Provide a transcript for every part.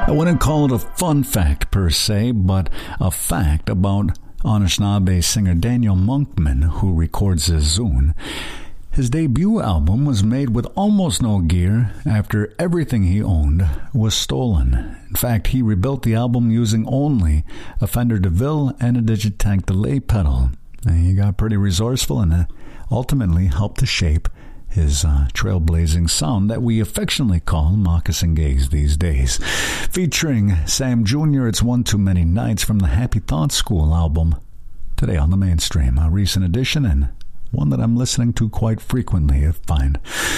I wouldn't call it a fun fact per se, but a fact about Anishinaabe singer Daniel Monkman, who records his Zune. His debut album was made with almost no gear after everything he owned was stolen. In fact, he rebuilt the album using only a Fender DeVille and a Digitech delay pedal. And he got pretty resourceful and ultimately helped to shape his trailblazing sound that we affectionately call Moccasin Gaze these days. Featuring Sam Jr., it's One Too Many Nights from the Happy Thoughts School album. Today on the Mainstream, a recent edition and one that I'm listening to quite frequently, I find.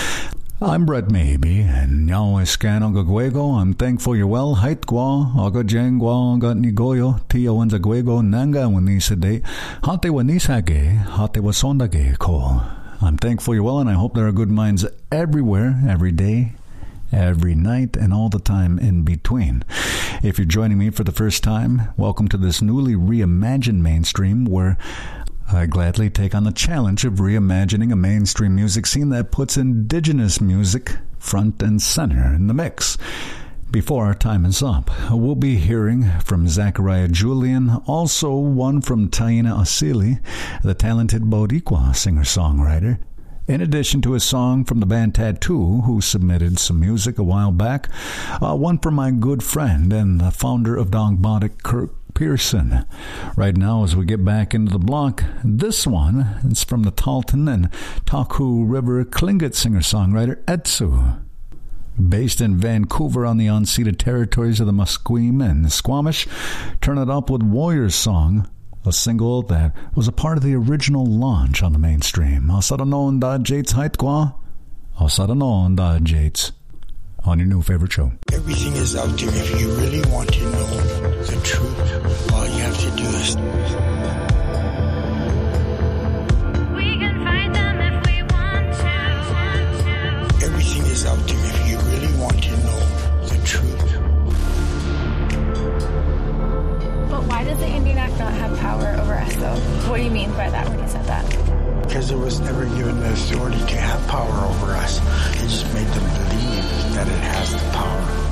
I'm Brett Maybe, and Yahweh Scan Ogagwego. I'm thankful you're well. Hait Gwa, Oga Jangwa, Oga Nigoyo, Tia Wanzagwego, Nanga Wanisade, Hate Wanisage, Hate Wasondage Ko. I'm thankful you're well, and I hope there are good minds everywhere, every day, every night, and all the time in between. If you're joining me for the first time, welcome to this newly reimagined Mainstream, where I gladly take on the challenge of reimagining a mainstream music scene that puts indigenous music front and center in the mix. Before our time is up, we'll be hearing from Zachariah Julian, also one from Taina Asili, the talented Boricua singer-songwriter, in addition to a song from the band Tattoo, who submitted some music a while back, one from my good friend and the founder of Dogbotic, Kirk Pearson. Right now, as we get back into the block, this one is from the Talton and Taku River Tlingit singer-songwriter Etsu. Based in Vancouver on the unceded territories of the Musqueam and Squamish, Turn It Up with Warriors Song, a single that was a part of the original launch on the Mainstream. Asadanon da Jates Haitqua, Asadanon da Jates, on your new favorite show. Everything is out there if you really want to know the truth. All you have to do is we can find them if we want to. Everything is out there if you really want to know the truth. But why does the Indian Act not have power over us, though? What do you mean by that when you said that? Because it was never given the authority to have power over us. It just made them believe that it has the power.